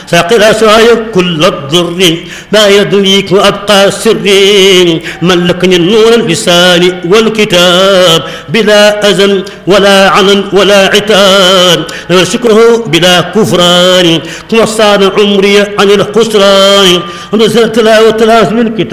ساقي الأسواي كل الضر ما يدريك وأبقى سري ملكني النور اللسان والكتاب بلا أذى ولا عنن ولا عتاب شكره بلا كفران وصان عمري عن الخسران ونزلت تلاوة من كتاب